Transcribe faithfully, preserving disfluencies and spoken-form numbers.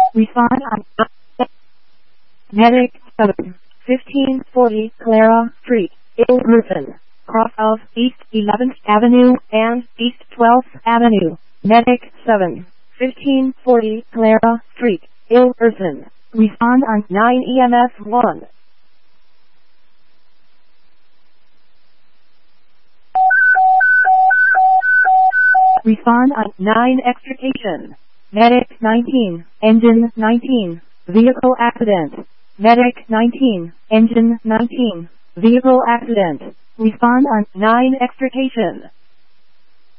Respond on Medic seven, fifteen forty Clara Street, Ill Griffin, cross of East eleventh Avenue and East twelfth Avenue. Medic seven, fifteen forty Clara Street, Ill Griffin. Respond on nine E M S one. Respond on nine Extrication. Medic nineteen, Engine nineteen, Vehicle Accident. Medic nineteen, Engine nineteen, Vehicle Accident. Respond on nine Extrication.